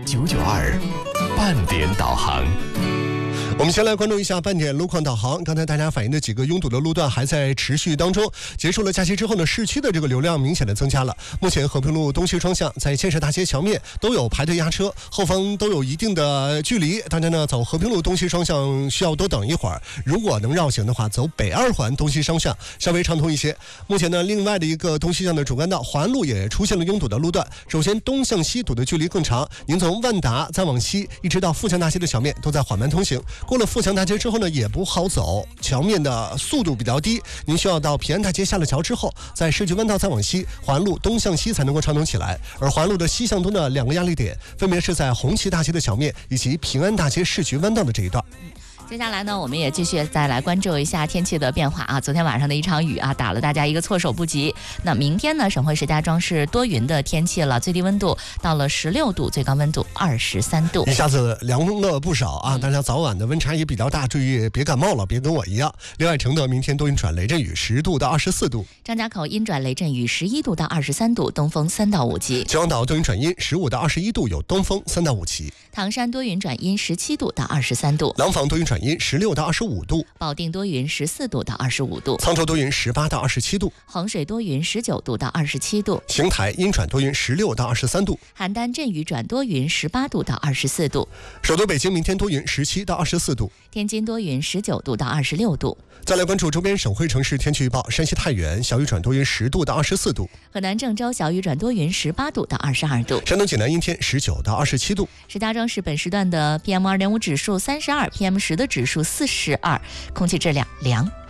992半点导航。 我们先来关注一下半点路况导航。刚才大家反映的几个拥堵的路段还在持续当中。结束了假期之后呢，市区的这个流量明显的增加了。目前和平路东西双向在建设大街桥面都有排队压车，后方都有一定的距离。大家呢走和平路东西双向需要多等一会儿。如果能绕行的话，走北二环东西双向稍微畅通一些。目前呢，另外的一个东西向的主干道环路也出现了拥堵的路段。首先东向西堵的距离更长，您从万达再往西一直到富强大街的桥面都在缓慢通行。过了富强大街之后呢，也不好走，桥面的速度比较低，您需要到平安大街下了桥之后，在世纪弯道再往西，环路东向西才能够畅通起来。而环路的西向东的两个压力点，分别是在红旗大街的桥面以及平安大街市局弯道的这一段。 接下来呢，我们也继续再来关注一下天气的变化啊。昨天晚上的一场雨啊，打了大家一个措手不及。那明天呢，省会石家庄是多云的天气了，最低温度到了16度，最高温度23度， 一下子凉了不少啊！大家早晚的温差也比较大，注意别感冒了，别跟我一样。另外，承德明天多云转雷阵雨，10度到24度； 张家口阴转雷阵雨，11度到23度，东风3到5级； 秦皇岛多云转阴，15到21度，有东风3到5级； 唐山多云转阴，17度到23度； 廊坊多云转阴，16到25度； 保定多云，14度到25度； 沧州多云，18到27度； 衡水多云，19度到27度； 邢台阴转多云，16到23度； 邯郸阵雨转多云，18度到24度； 首都北京明天多云，17到24度； 天津多云，19度到26度。 再来关注周边省会城市天气预报：山西太原小雨转多云，10度到24度； 河南郑州小雨转多云，18度到22度； 山东济南阴天，19到27度； 石家庄市本时段的 PM2.5 指数32，PM10的指数42，空气质量良。